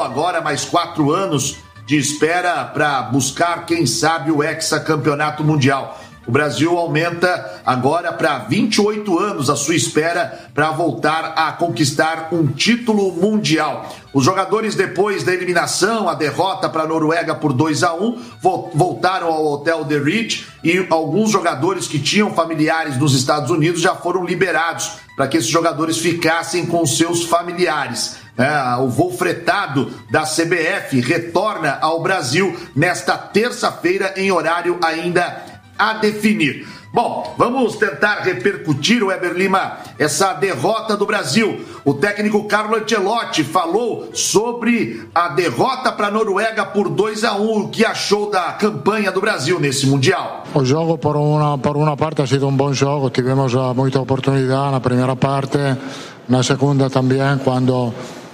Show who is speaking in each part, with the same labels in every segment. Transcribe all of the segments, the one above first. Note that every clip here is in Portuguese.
Speaker 1: agora mais 4 anos de espera para buscar, quem sabe, o hexacampeonato mundial. O Brasil aumenta agora para 28 anos a sua espera para voltar a conquistar um título mundial. Os jogadores, depois da eliminação, a derrota para a Noruega por 2-1, voltaram ao Hotel The Ridge e alguns jogadores que tinham familiares nos Estados Unidos já foram liberados para que esses jogadores ficassem com seus familiares. O voo fretado da CBF retorna ao Brasil nesta terça-feira em horário ainda a definir. Bom, vamos tentar repercutir, Weber Lima, essa derrota do Brasil. O técnico Carlo Ancelotti falou sobre a derrota para a Noruega por 2-1. O que achou da campanha do Brasil nesse Mundial?
Speaker 2: O jogo, por uma parte, ha sido um bom jogo. Tivemos muita oportunidade na primeira parte, na segunda também, quando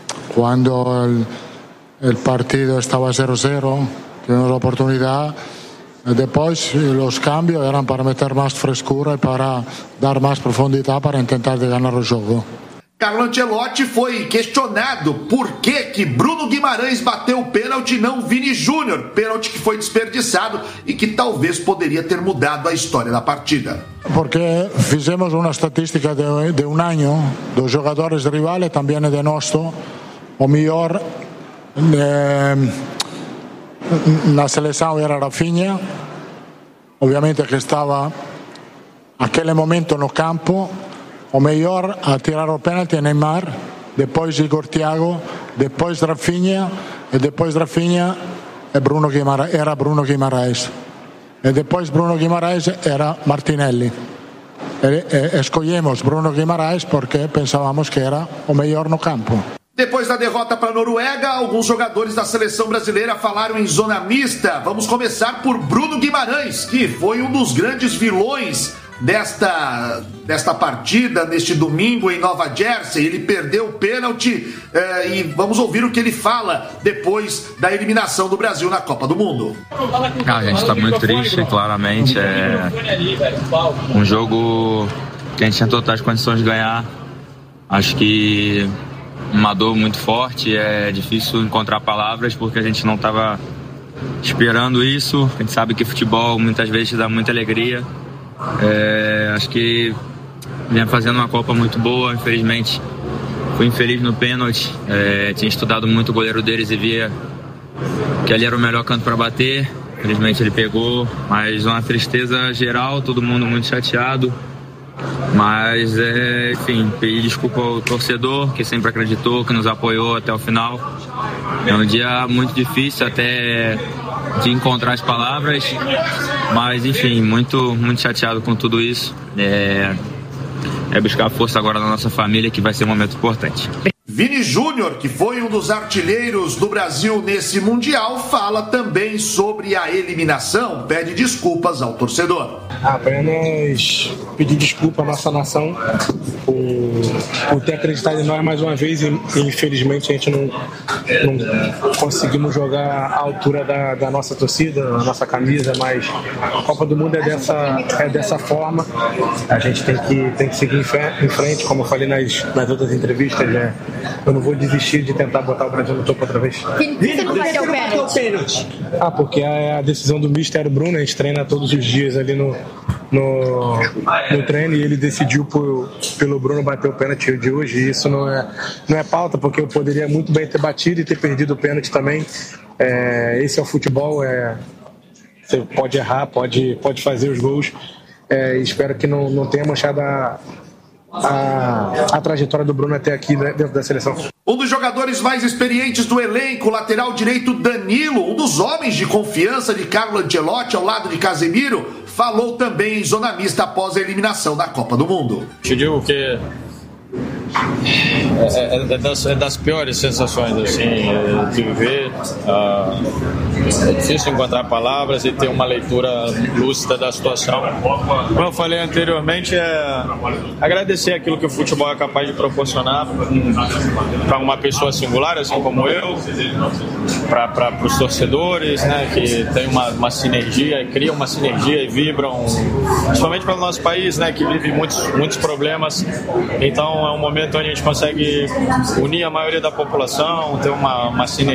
Speaker 2: o partido estava 0-0, tivemos a oportunidade. Después los cambios eran para meter más frescura y para dar más profundidad para intentar de ganar el juego.
Speaker 1: Carlo Ancelotti foi questionado por que Bruno Guimarães bateu o pênalti e não Vini Júnior, pênalti que foi desperdiçado e que talvez poderia ter mudado a história da partida.
Speaker 2: Porque fizemos uma estatística de um ano dos jogadores rivales, também de nosso, o melhor na seleção era Rafinha, ovviamente que estava naquele momento no campo. O melhor a tirar o pênalti é Neymar, depois Igor Thiago, depois Rafinha, e depois Rafinha era Bruno Guimarães, e depois Bruno Guimarães era Martinelli. Escolhemos Bruno Guimarães porque pensávamos que era o melhor no campo.
Speaker 1: Depois da derrota para a Noruega, alguns jogadores da seleção brasileira falaram em zona mista. Vamos começar por Bruno Guimarães, que foi um dos grandes vilões desta partida, neste domingo em Nova Jersey. Ele perdeu o pênalti e vamos ouvir o que ele fala depois da eliminação do Brasil na Copa do Mundo.
Speaker 3: A gente está muito triste, claramente. É um jogo que a gente tinha totais condições de ganhar. Acho que uma dor muito forte, é difícil encontrar palavras porque a gente não estava esperando isso. A gente sabe que futebol muitas vezes dá muita alegria. Acho que vinha fazendo uma Copa muito boa, infelizmente fui infeliz no pênalti. Tinha estudado muito o goleiro deles e via que ali era o melhor canto para bater. Infelizmente ele pegou, mas uma tristeza geral, todo mundo muito chateado. Mas, enfim, pedir desculpa ao torcedor que sempre acreditou, que nos apoiou até o final. É um dia muito difícil até de encontrar as palavras, mas, enfim, muito, muito chateado com tudo isso. É buscar força agora na nossa família, que vai ser um momento importante.
Speaker 1: Vini Júnior, que foi um dos artilheiros do Brasil nesse Mundial, fala também sobre a eliminação, pede desculpas ao torcedor.
Speaker 4: Apenas pedir desculpa à nossa nação por ter acreditado em nós mais uma vez e infelizmente a gente não conseguimos jogar à altura da nossa torcida, a nossa camisa, mas a Copa do Mundo é dessa forma. A gente tem que seguir em frente, como eu falei nas outras entrevistas, né? Eu não vou desistir de tentar botar o Brasil no topo outra vez.
Speaker 5: Você não bateu o pênalti?
Speaker 4: Porque a decisão do mister era o Bruno, a gente treina todos os dias ali no treino e ele decidiu pelo Bruno bater o pênalti de hoje. E isso não é pauta, porque eu poderia muito bem ter batido e ter perdido o pênalti também. Esse é o futebol, você pode errar, pode fazer os gols. Espero que não tenha manchado a trajetória do Bruno até aqui, né, dentro da seleção.
Speaker 1: Um dos jogadores mais experientes do elenco, lateral direito Danilo, um dos homens de confiança de Carlo Ancelotti ao lado de Casemiro, falou também em zona mista após a eliminação da Copa do Mundo.
Speaker 6: Eu digo que é das piores sensações assim, de viver. É difícil encontrar palavras e ter uma leitura lúcida da situação. Como eu falei anteriormente, agradecer aquilo que o futebol é capaz de proporcionar para uma pessoa singular, assim como eu, para os torcedores, né, que tem uma sinergia, criam uma sinergia e vibram, principalmente para o nosso país, né, que vive muitos problemas. Então é um momento onde a gente consegue unir a maioria da população, ter uma sinergia